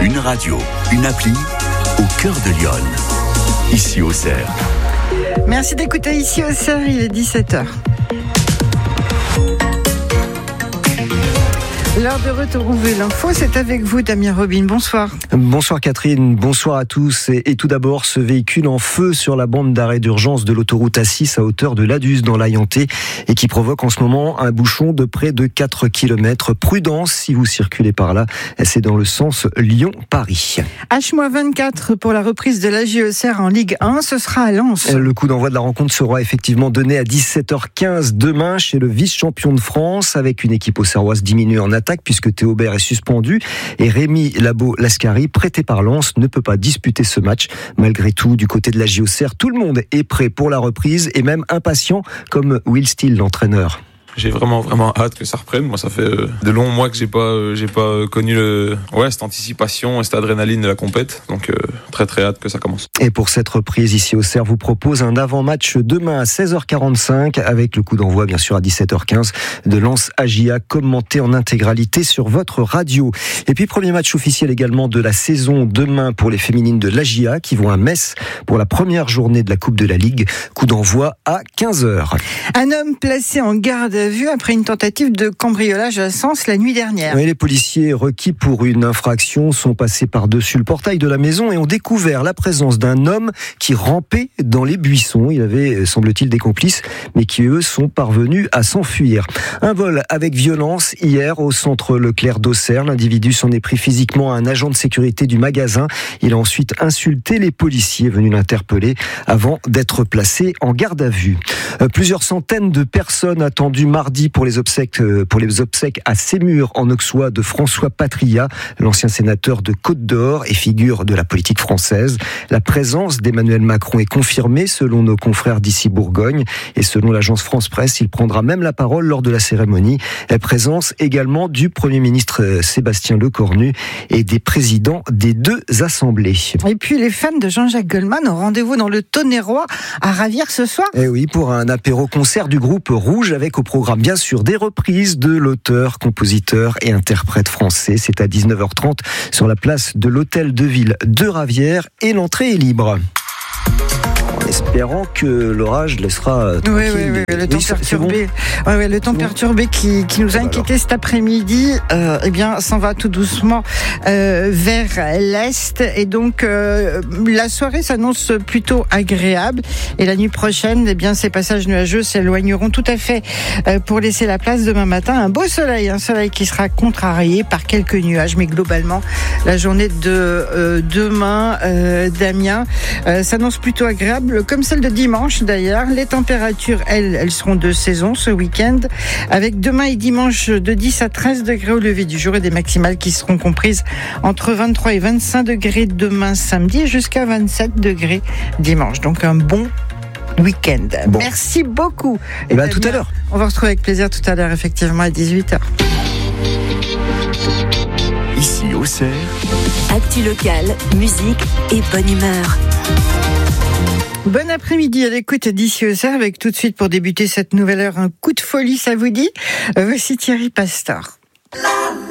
Une radio, une appli au cœur de Lyon. Ici Auxerre. Merci d'écouter Ici Auxerre, il est 17h. L'heure de retour, on veut l'info, c'est avec vous Damien Robin, bonsoir. Bonsoir Catherine, bonsoir à tous. Et tout d'abord, ce véhicule en feu sur la bande d'arrêt d'urgence de l'autoroute A6 à hauteur de l'Adus dans l'Ayentais et qui provoque en ce moment un bouchon de près de 4 km. Prudence si vous circulez par là, c'est dans le sens Lyon-Paris. H-24 pour la reprise de l'AJ Auxerre en Ligue 1, ce sera à Lens. Le coup d'envoi de la rencontre sera effectivement donné à 17h15 demain chez le vice-champion de France avec une équipe auxerroise diminuée en attaque puisque Théo Bair est suspendu et Rémi Labo-Lascari, prêté par Lens, ne peut pas disputer ce match. Malgré tout, du côté de l'AJ Auxerre, tout le monde est prêt pour la reprise et même impatient comme Will Steele, l'entraîneur. J'ai vraiment hâte que ça reprenne. Moi, ça fait de longs mois que j'ai pas connu cette anticipation et cette adrénaline de la compète. Donc, très hâte que ça commence. Et pour cette reprise, ici Auxerre vous propose un avant-match demain à 16h45 avec le coup d'envoi, bien sûr, à 17h15 de Lens AJA commenté en intégralité sur votre radio. Et puis, premier match officiel également de la saison demain pour les féminines de l'AJA qui vont à Metz pour la première journée de la Coupe de la Ligue. Coup d'envoi à 15h. Un homme placé en garde à vue après une tentative de cambriolage à Sens la nuit dernière. Oui, les policiers requis pour une infraction sont passés par-dessus le portail de la maison et ont découvert la présence d'un homme qui rampait dans les buissons. Il avait, semble-t-il, des complices, mais qui, eux, sont parvenus à s'enfuir. Un vol avec violence hier au centre Leclerc d'Auxerre. L'individu s'en est pris physiquement à un agent de sécurité du magasin. Il a ensuite insulté les policiers venus l'interpeller avant d'être placé en garde à vue. Plusieurs centaines de personnes attendues mardi pour les obsèques à Sémur en Auxois de François Patria, l'ancien sénateur de Côte-d'Or et figure de la politique française. La présence d'Emmanuel Macron est confirmée selon nos confrères d'ici Bourgogne et selon l'agence France Presse, il prendra même la parole lors de la cérémonie. La présence également du Premier ministre Sébastien Lecornu et des présidents des deux assemblées. Et puis les fans de Jean-Jacques Goldman ont rendez-vous dans le Tonnerrois à Ravière ce soir. Et oui, pour un apéro-concert du groupe Rouge avec au programme bien sûr des reprises de l'auteur, compositeur et interprète français. C'est à 19h30 sur la place de l'Hôtel de Ville de Ravière et l'entrée est libre. En espérant que l'orage laissera tranquille. Oui, le temps perturbé. Bon. Le temps perturbé qui nous a inquiété cet après-midi, s'en va tout doucement vers l'est. Et donc, la soirée s'annonce plutôt agréable. Et la nuit prochaine, ces passages nuageux s'éloigneront tout à fait pour laisser la place demain matin. Un beau soleil, un soleil qui sera contrarié par quelques nuages. Mais globalement, la journée de demain, Damien, s'annonce plutôt agréable. Comme celle de dimanche d'ailleurs. Les températures, elles seront de saison ce week-end, avec demain et dimanche de 10 à 13 degrés au lever du jour et des maximales qui seront comprises entre 23 et 25 degrés demain samedi jusqu'à 27 degrés dimanche. Donc un bon week-end. Bon. Merci beaucoup. Et à tout à l'heure. On va retrouver avec plaisir tout à l'heure, effectivement, à 18h. Ici Auxerre. Actu locale, musique et bonne humeur. Bon après-midi à l'écoute d'Ici Auxerre avec tout de suite pour débuter cette nouvelle heure un coup de folie, ça vous dit ? Voici Thierry Pastor.